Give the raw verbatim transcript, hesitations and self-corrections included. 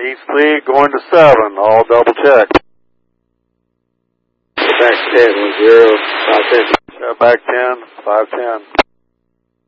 East lead going to seven. All double check. Back ten, one zero, five ten. Back ten, five ten.